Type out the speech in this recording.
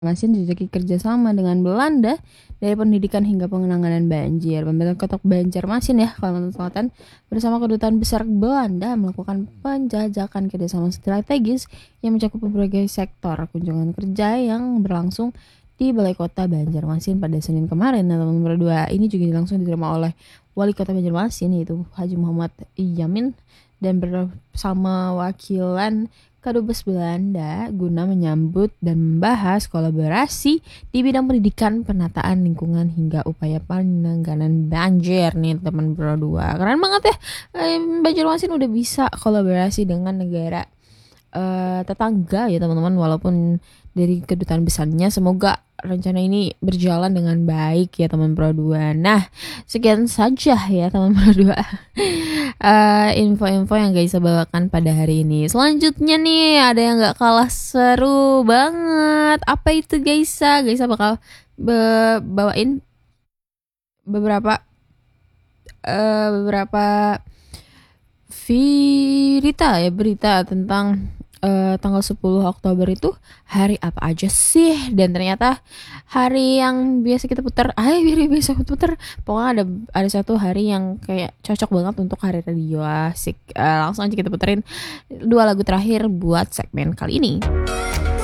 Banjarmasin jejaki kerjasama dengan Belanda dari pendidikan hingga pengenanganan banjir. Pemerintah Kota Banjarmasin ya, Kalimantan Selatan bersama Kedutaan Besar Belanda melakukan penjajakan kerjasama strategis yang mencakup berbagai sektor. Kunjungan kerja yang berlangsung di Balai Kota Banjarmasin pada Senin kemarin. Nah, teman-teman berdua ini juga langsung diterima oleh Wali Kota Banjarmasin yaitu Haji Muhammad Yamin dan bersama wakilan Kadubes Belanda guna menyambut dan membahas kolaborasi di bidang pendidikan, penataan lingkungan hingga upaya penanganan banjir nih teman berdua. Keren banget ya, Banjarmasin udah bisa kolaborasi dengan negara tetangga ya teman-teman, walaupun dari kedutaan besarnya. Semoga rencana ini berjalan dengan baik ya teman Pro 2. Nah, sekian saja ya teman Pro 2. Info-info yang guys bawakan pada hari ini. Selanjutnya nih ada yang gak kalah seru banget. Apa itu guys? Guys bakal bawain beberapa berita tentang tanggal 10 Oktober itu hari apa aja sih, dan ternyata hari yang biasa kita putar pokoknya ada satu hari yang kayak cocok banget untuk hari radio. Asik. Langsung aja kita puterin 2 lagu terakhir buat segmen kali ini.